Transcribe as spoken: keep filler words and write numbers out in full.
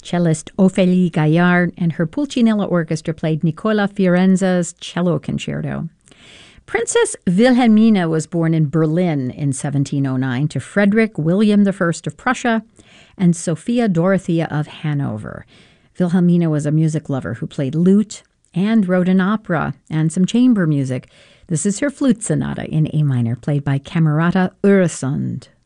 cellist Ophélie Gaillard, and her Pulcinella Orchestra played Nicola Fiorenza's Cello Concerto. Princess Wilhelmina was born in Berlin in seventeen oh nine to Frederick William the First of Prussia and Sophia Dorothea of Hanover. Wilhelmina was a music lover who played lute and wrote an opera and some chamber music. This is her flute sonata in A minor, played by Camerata Öresund.